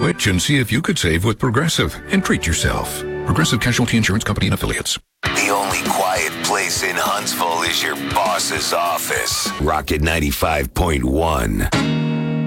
Switch and see if you could save with Progressive and treat yourself. Progressive Casualty Insurance Company and Affiliates. The only quiet place in Huntsville is your boss's office. Rocket 95.1.